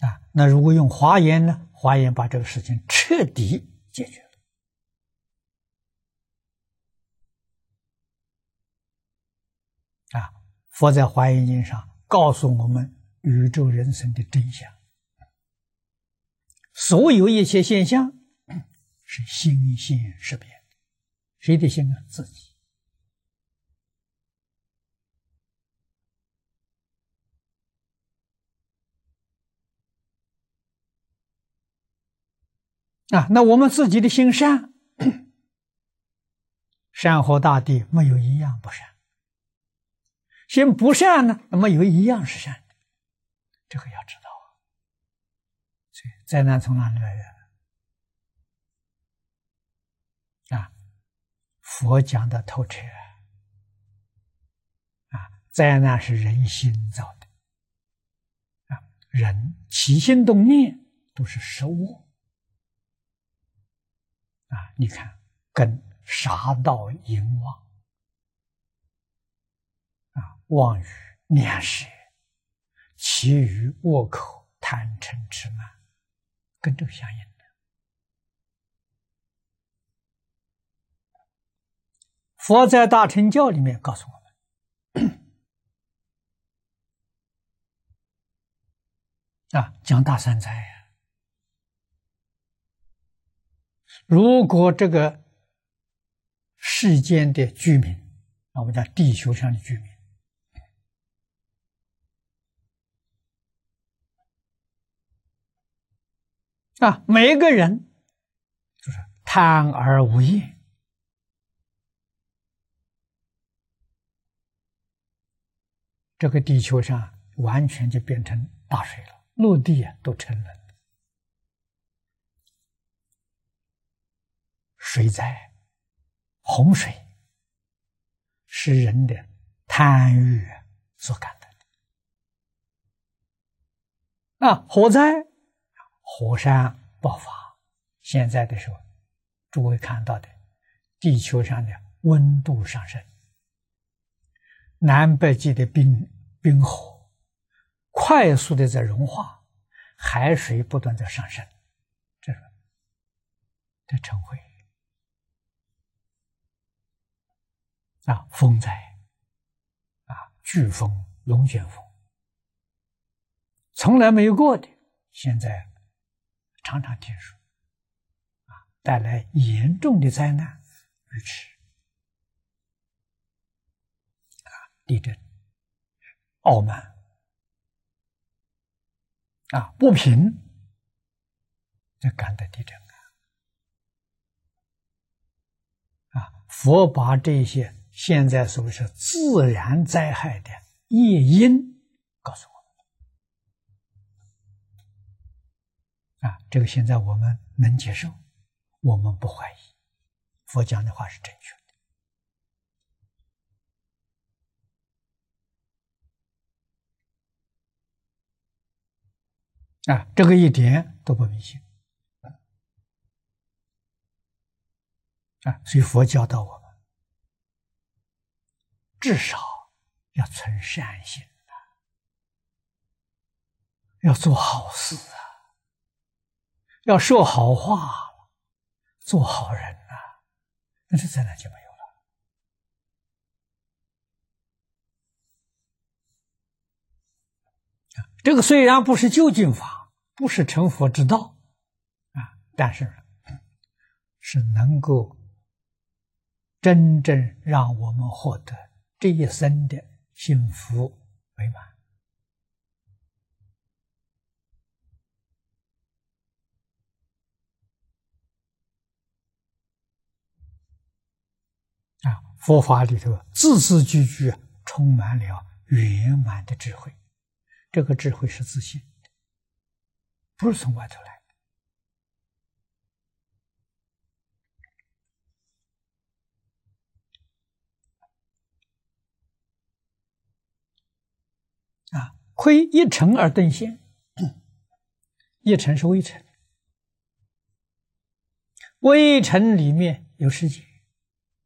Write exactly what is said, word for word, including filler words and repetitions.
啊，那如果用华严呢？华严把这个事情彻底解决了。啊，佛在华严经上告诉我们宇宙人生的真相，所有一切现象是心性识别的，谁的心啊？自己。啊，那我们自己的心善，山河大地没有一样不善；心不善呢，没有一样是善的。这个要知道啊。所以灾难从哪里来的？啊，佛讲的透彻啊，灾难是人心造的啊，人起心动念都是失误。啊，你看，跟杀盗淫妄啊，妄语、念舌、绮语、恶口、贪嗔痴慢，跟这个相应的。佛在大乘教里面告诉我们，啊，讲大三灾呀。如果这个世间的居民，啊，我们讲地球上的居民，啊，每一个人就是贪而无厌，这个地球上完全就变成大水了，陆地啊都沉了。水灾、洪水是人的贪欲所感得的。啊，火灾，火山爆发，现在的时候，诸位看到的，地球上的温度上升，南北极的冰冰河快速的在融化，海水不断在上升，这是这成灰。啊，风灾，啊，飓风、龙卷风，从来没有过的，现在常常听说，啊，带来严重的灾难、愚痴，啊，地震、傲慢，啊，不平，这感得地震啊，啊，佛把这些。现在所谓是自然灾害的业因，告诉我们啊，这个现在我们能接受，我们不怀疑，佛讲的话是正确的啊，这个一点都不迷信啊，所以佛教导我们。至少要存善心啊，要做好事啊，要说好话，做好人啊，那这灾难就没有了。这个虽然不是究竟法，不是成佛之道啊，但是是能够真正让我们获得这一生的幸福美满啊！佛法里头字字句句充满了圆满的智慧，这个智慧是自信的，不是从外头来的啊！窥一尘而顿现，一尘是微尘，微尘里面有世界。